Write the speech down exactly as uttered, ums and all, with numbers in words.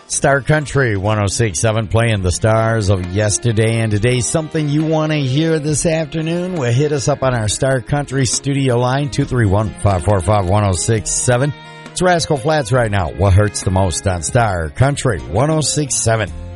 Star Country one oh six point seven playing the stars of yesterday and today. Something you want to hear this afternoon? Well, hit us up on our Star Country studio line, two three one, five four five, one oh six seven. It's Rascal Flatts right now. What hurts the most on Star Country one oh six point seven.